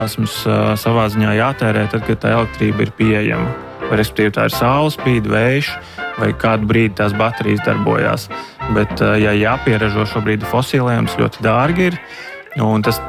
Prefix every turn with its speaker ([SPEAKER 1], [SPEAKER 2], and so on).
[SPEAKER 1] savā ziņā jātērē tad, kad tā elektrība ir pieejama. Respektīvi, tā ir saule, spīd, vējš, vai kādu brīdi tās baterijas darbojās. Bet, ja jāpieražo šobrīd fosiliem, tas ļoti dārgi ir. Un tas